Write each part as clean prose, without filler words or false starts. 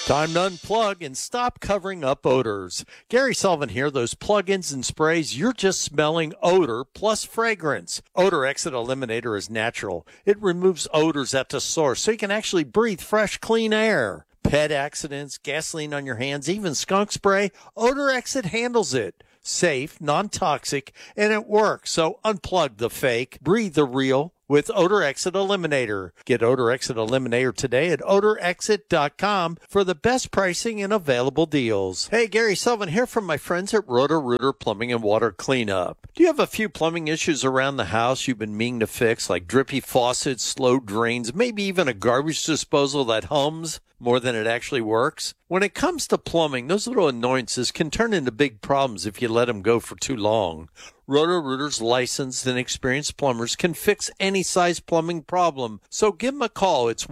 Time to unplug and stop covering up odors. Gary Sullivan here. Those plug-ins and sprays, you're just smelling odor plus fragrance. Odor Exit Eliminator is natural. It removes odors at the source so you can actually breathe fresh, clean air. Pet accidents, gasoline on your hands, even skunk spray, Odor Exit handles it. Safe, non-toxic, and it works. So unplug the fake, breathe the real with Odor Exit Eliminator. Get Odor Exit Eliminator today at odorexit.com for the best pricing and available deals. Hey, Gary Sullivan here from my friends at Roto-Rooter Plumbing and Water Cleanup. Do you have a few plumbing issues around the house you've been meaning to fix, like drippy faucets, slow drains, maybe even a garbage disposal that hums more than it actually works? When it comes to plumbing, those little annoyances can turn into big problems if you let them go for too long. Roto-Rooter's licensed and experienced plumbers can fix any size plumbing problem. So give them a call. It's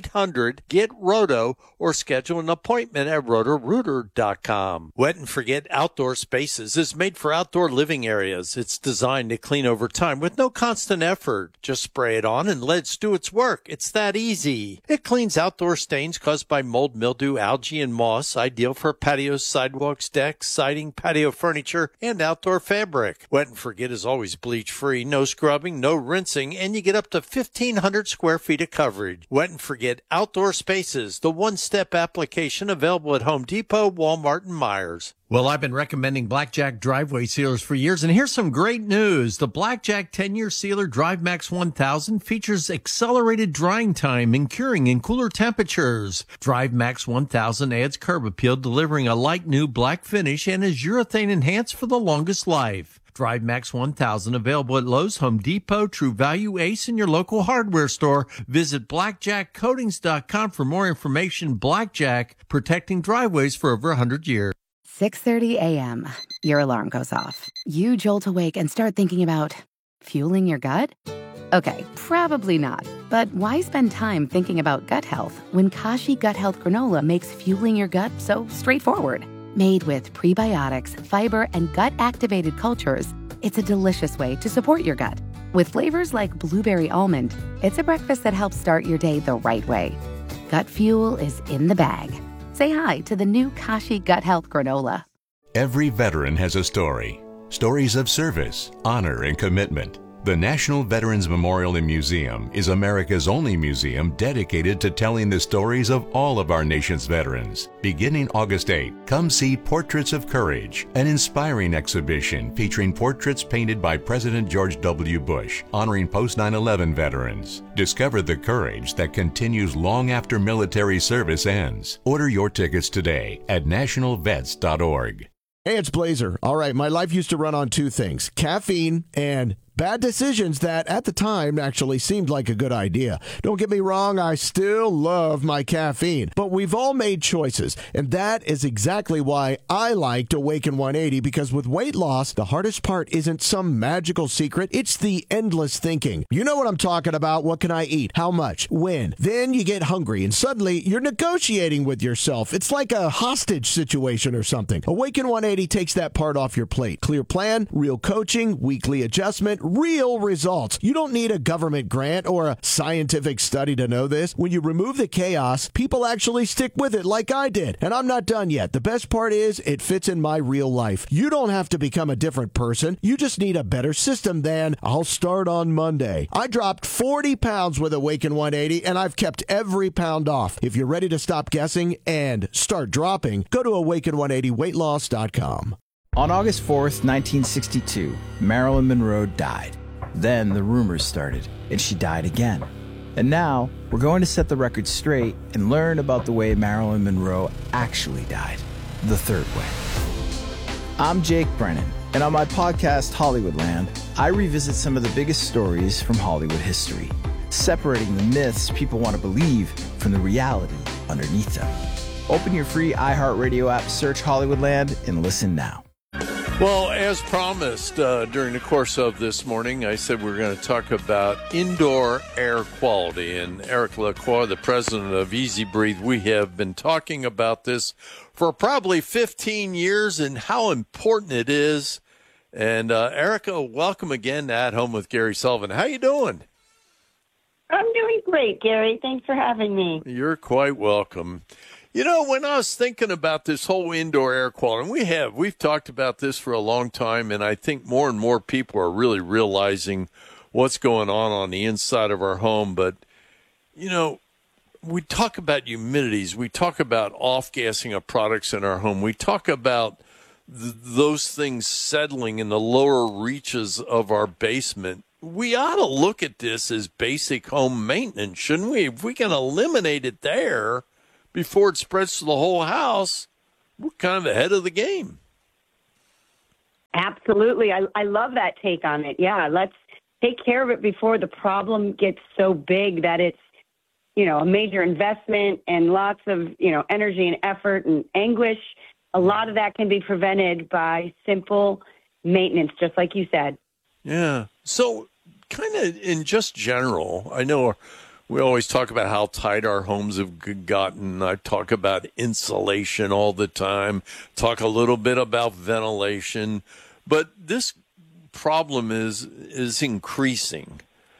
1-800-GET-ROTO or schedule an appointment at rotorooter.com. Wet and Forget Outdoor Spaces is made for outdoor living areas. It's designed to clean over time with no constant effort. Just spray it on and let it do its work. It's that easy. It cleans outdoor stains caused by mold, mildew, algae, and moss, ideal for patios, sidewalks, decks, siding, patio furniture, and outdoor fabric. Wet and Forget is always bleach-free, no scrubbing, no rinsing, and you get up to 1,500 square feet of coverage. Wet and Forget Outdoor Spaces, the one-step application available at Home Depot, Walmart, and Meijer. Well, I've been recommending Blackjack driveway sealers for years, and here's some great news. The Blackjack 10-year sealer DriveMax 1000 features accelerated drying time and curing in cooler temperatures. DriveMax 1000 adds curb appeal, delivering a light new black finish, and is urethane enhanced for the longest life. DriveMax 1000 available at Lowe's, Home Depot, True Value, Ace, and your local hardware store. Visit blackjackcoatings.com for more information. Blackjack, protecting driveways for over 100 years. 6:30 a.m. Your alarm goes off. You jolt awake and start thinking about fueling your gut? Okay, probably not. But why spend time thinking about gut health when Kashi Gut Health Granola makes fueling your gut so straightforward? Made with prebiotics, fiber, and gut-activated cultures, it's a delicious way to support your gut. With flavors like blueberry almond, it's a breakfast that helps start your day the right way. Gut fuel is in the bag. Say hi to the new Kashi Gut Health Granola. Every veteran has a story. Stories of service, honor, and commitment. The National Veterans Memorial and Museum is America's only museum dedicated to telling the stories of all of our nation's veterans. Beginning August 8, come see Portraits of Courage, an inspiring exhibition featuring portraits painted by President George W. Bush, honoring post-9/11 veterans. Discover the courage that continues long after military service ends. Order your tickets today at nationalvets.org. Hey, it's Blazer. All right, my life used to run on two things: caffeine and bad decisions that at the time actually seemed like a good idea. Don't get me wrong, I still love my caffeine, but we've all made choices, and that is exactly why I liked Awaken 180, because with weight loss, the hardest part isn't some magical secret, it's the endless thinking. You know what I'm talking about. What can I eat? How much? When? Then you get hungry, and suddenly you're negotiating with yourself. It's like a hostage situation or something. Awaken 180 takes that part off your plate. Clear plan, real coaching, weekly adjustment, real results. You don't need a government grant or a scientific study to know this. When you remove the chaos, people actually stick with it like I did. And I'm not done yet. The best part is it fits in my real life. You don't have to become a different person. You just need a better system than I'll start on Monday. I dropped 40 pounds with Awaken 180 and I've kept every pound off. If you're ready to stop guessing and start dropping, go to awaken180weightloss.com. On August 4th, 1962, Marilyn Monroe died. Then the rumors started, and she died again. And now, we're going to set the record straight and learn about the way Marilyn Monroe actually died, the third way. I'm Jake Brennan, and on my podcast, Hollywoodland, I revisit some of the biggest stories from Hollywood history, separating the myths people want to believe from the reality underneath them. Open your free iHeartRadio app, search Hollywoodland, and listen now. Well, as promised, during the course of this morning, I said we're going to talk about indoor air quality. And Eric Lacroix, the president of Easy Breathe, we have been talking about this for probably 15 years and how important it is. And Erica, welcome again to At Home with Gary Sullivan. How you doing? I'm doing great, Gary. Thanks for having me. You're quite welcome. When I was thinking about this whole indoor air quality, and we've talked about this for a long time, and I think more and more people are really realizing what's going on the inside of our home. But, we talk about humidities. We talk about off-gassing of products in our home. We talk about those things settling in the lower reaches of our basement. We ought to look at this as basic home maintenance, shouldn't we? If we can eliminate it there before it spreads to the whole house, we're kind of ahead of the game. Absolutely. I love that take on it. Yeah, let's take care of it before the problem gets so big that it's, a major investment and lots of, energy and effort and anguish. A lot of that can be prevented by simple maintenance, just like you said. Yeah. So kind of in just general, I know we always talk about how tight our homes have gotten. I talk about insulation all the time, talk a little bit about ventilation, but this problem is increasing.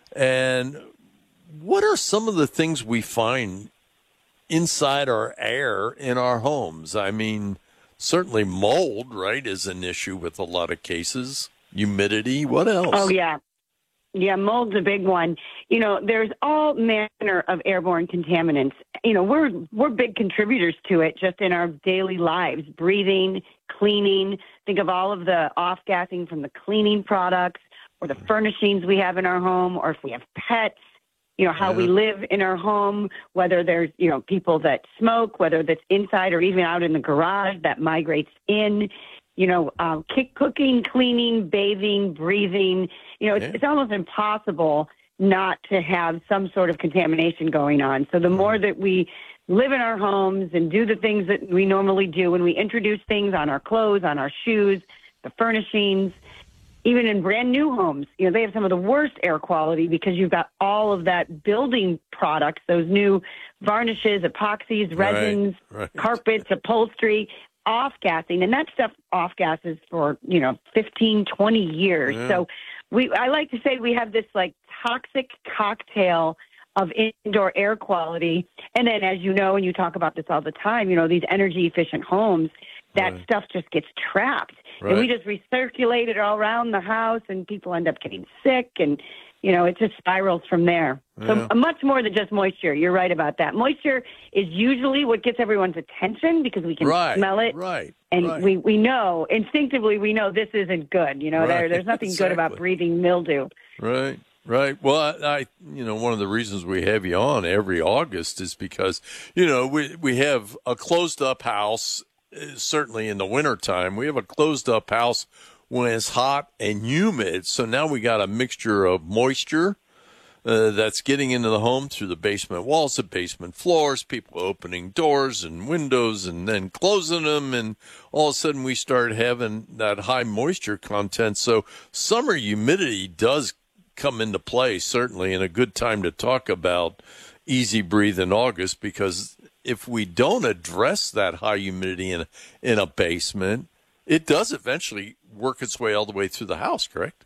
And what are some of the things we find inside our air in our homes? I mean, certainly mold, right, is an issue with a lot of cases. Humidity, what else? Oh, yeah. Yeah, mold's a big one. There's all manner of airborne contaminants. We're big contributors to it just in our daily lives, breathing, cleaning. Think of all of the off-gassing from the cleaning products or the furnishings we have in our home, or if we have pets, how we live in our home, whether there's, people that smoke, whether that's inside or even out in the garage that migrates in, cooking, cleaning, bathing, breathing. It's almost impossible not to have some sort of contamination going on. So the more that we live in our homes and do the things that we normally do when we introduce things on our clothes, on our shoes, the furnishings, even in brand new homes, they have some of the worst air quality because you've got all of that building products, those new varnishes, epoxies, resins, carpets, upholstery, off-gassing. And that stuff off-gasses for, 15, 20 years. Yeah. So I like to say we have this toxic cocktail of indoor air quality. And then, as you know, and you talk about this all the time, these energy efficient homes, that stuff just gets trapped. Right. And we just recirculate it all around the house, and people end up getting sick, and, it just spirals from there. Yeah. So much more than just moisture. You're right about that. Moisture is usually what gets everyone's attention because we can smell it. Right. And we know, instinctively, this isn't good. There's nothing good about breathing mildew. Right. Right. Well, I one of the reasons we have you on every August is because, we have a closed up house. Certainly in the wintertime, we have a closed-up house when it's hot and humid. So now we got a mixture of moisture that's getting into the home through the basement walls, the basement floors, people opening doors and windows and then closing them. And all of a sudden we start having that high moisture content. So summer humidity does come into play, certainly, and a good time to talk about Easy Breathe in August, because if we don't address that high humidity in a basement, it does eventually work its way all the way through the house, correct?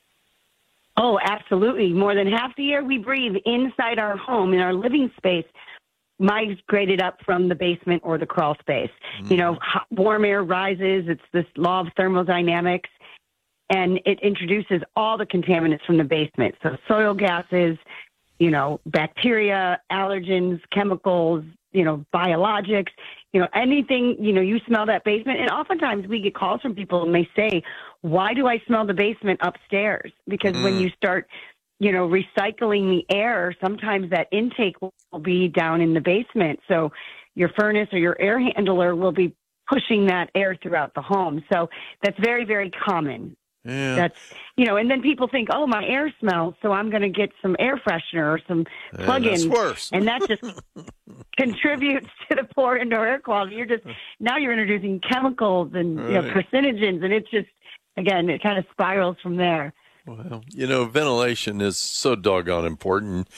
Oh, absolutely. More than half the air we breathe inside our home, in our living space, migrated up from the basement or the crawl space. Warm air rises. It's this law of thermodynamics, and it introduces all the contaminants from the basement. So soil gases, bacteria, allergens, chemicals, biologics, anything, you smell that basement. And oftentimes we get calls from people and they say, why do I smell the basement upstairs? Because when you start, recycling the air, sometimes that intake will be down in the basement. So your furnace or your air handler will be pushing that air throughout the home. So that's very, very common. Yeah. That's, and then people think, oh, my air smells, so I'm going to get some air freshener or some plug-ins. That's worse. And that just contributes to the poor indoor air quality. Now you're introducing chemicals and carcinogens, and it's just, again, it kind of spirals from there. Well, ventilation is so doggone important.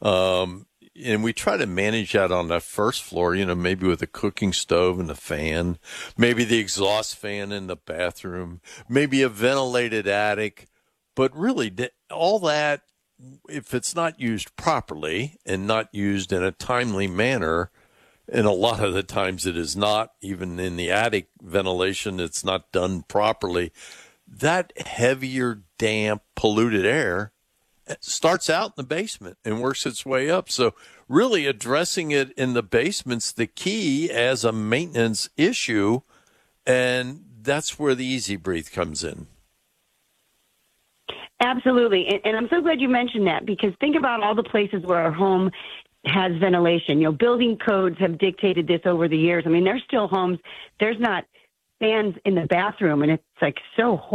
And we try to manage that on that first floor, maybe with a cooking stove and a fan, maybe the exhaust fan in the bathroom, maybe a ventilated attic. But really, all that, if it's not used properly and not used in a timely manner, And a lot of the times it is not. Even in the attic ventilation, it's not done properly. That heavier, damp, polluted air starts out in the basement and works its way up. So really addressing it in the basement's the key as a maintenance issue, and that's where the Easy Breathe comes in. Absolutely. And I'm so glad you mentioned that, because think about all the places where our home has ventilation. You know, building codes have dictated this over the years. I mean, there's still homes, there's not fans in the bathroom, and it's like so